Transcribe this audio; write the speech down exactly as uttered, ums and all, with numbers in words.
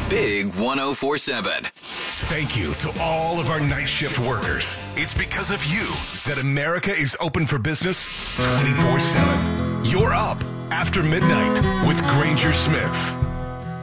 Big one oh four seven. Thank you to all of our night shift workers. It's because of you that America is open for business twenty-four seven. You're up after midnight with Granger Smith.